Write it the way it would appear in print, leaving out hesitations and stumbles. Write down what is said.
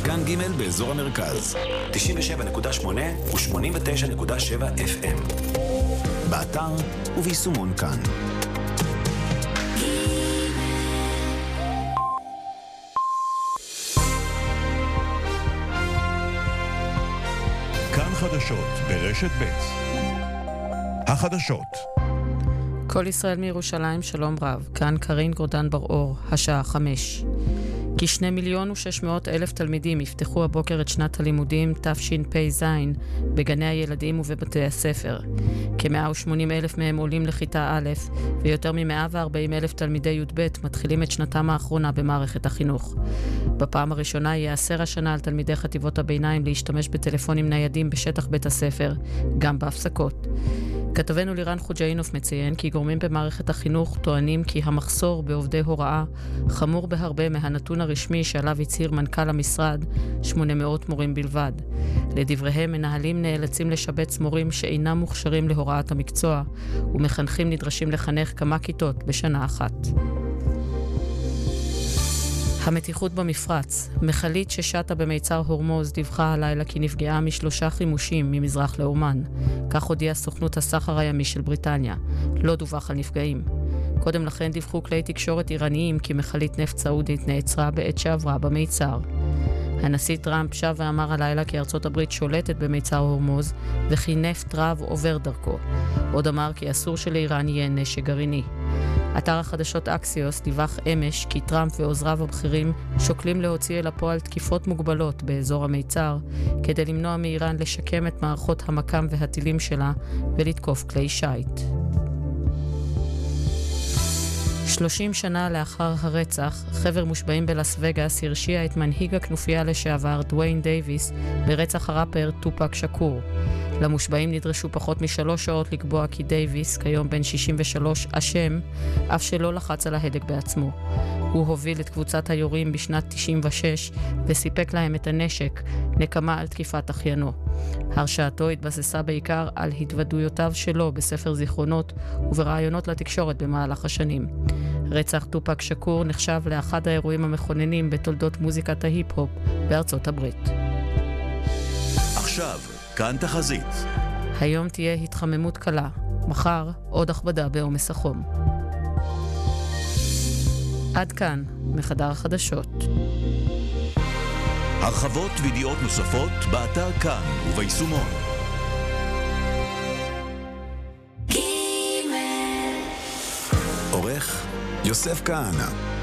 כאן ג' באזור המרכז, 97.8 ו-89.7 FM. באתר וביישומון כאן. כאן חדשות ברשת ב'. החדשות. כל ישראל מירושלים, שלום רב. כאן קרין גורדן בר-אור, השעה 5. כ2,600,000 תלמידים יפתחו הבוקר את שנת הלימודים תשפ"ז בגני הילדים ובבתי הספר. כ180,000 מהם עולים לכיתה א', ויותר מ140,000 תלמידי י"ב מתחילים את שנתם האחרונה במערכת החינוך. בפעם הראשונה ייאסר השנה על תלמידי חטיבות הביניים להשתמש בטלפונים ניידים בשטח בית הספר, גם בהפסקות. כתבנו לירן חוג'אינוף מציין כי גורמים במערכת החינוך טוענים כי המחסור בעובדי הוראה חמור בהרבה מהנתון הרשמי שעליו הצהיר מנכ"ל המשרד, 800 מורים בלבד. לדבריהם, מנהלים נאלצים לשבץ מורים שאינם מוכשרים להוראת המקצוע, ומחנכים נדרשים לחנך כמה כיתות בשנה אחת. המתיחות במפרץ. מכלית ששטה במיצר הורמוז דיווחה הלילה כי נפגעה מ3 חימושים ממזרח לאומן. כך הודיעה סוכנות הסחר הימי של בריטניה. לא דווח על נפגעים. קודם לכן דיווחו כלי תקשורת איראניים כי מכלית נפט סעודית נעצרה בעת שעברה במיצר. הנשיא טראמפ שב ואמר הלילה כי ארצות הברית שולטת במיצר הורמוז וכי נפט רב עובר דרכו. עוד אמר כי אסור שלאיראן יהיה נשק גרעיני. אתר החדשות אקסיוס דיווח אמש כי טראמפ ועוזריו הבכירים שוקלים להוציא אל הפועל תקיפות מוגבלות באזור המיצר כדי למנוע מאיראן לשקם את מערכות המקם והטילים שלה ולתקוף כלי שייט. 30 שנה לאחר הרצח, חבר מושבעים בלאס וגאס הרשיע את מנהיג הכנופיה לשעבר דוויין דייביס ברצח הראפר טופק שקור. למושבעים נדרשו פחות מ3 שעות לקבוע כי דייביס, כיום בן 63, אשם, אף שלא לחץ על ההדק בעצמו. הוא הוביל את קבוצת היורים בשנת 96 וסיפק להם את הנשק, נקמה על תקיפת אחיינו. הרשעתו התבססה בעיקר על התוודעויותיו שלו בספר זיכרונות וברעיונות לתקשורת במהלך השנים. רצח טופק שקור נחשב לאחד האירועים המכוננים בתולדות מוזיקת ההיפ-הופ בארצות הברית. עכשיו, כאן תחזית. היום תהיה התחממות קלה, מחר עוד הכבדה בעומס החום. עד כאן, מחדר החדשות. הרחבות וידיעות נוספות באתר כאן וביישומון. עורך יוסף כהנא.